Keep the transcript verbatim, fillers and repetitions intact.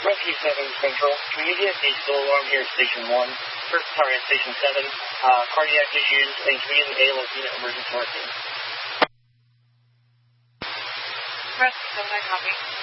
Rescue seven Central, can you get a slow alarm here at Station one? First, sorry, at Station seven, uh, cardiac issues, and can we get an A L S unit emergency working? Rescue seven, I copy.